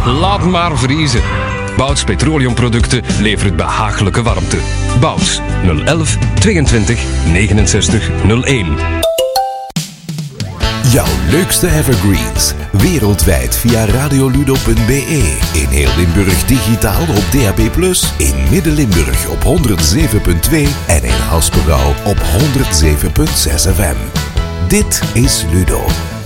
Laat maar vriezen. Bouts Petroleumproducten levert behagelijke warmte. Bouts 011 22 69 01. Jouw leukste evergreens. Wereldwijd via radioludo.be. In heel Limburg digitaal op DAB+. In Midden-Limburg op 107.2. En in Haspengouw op 107.6 FM. Dit is Ludo.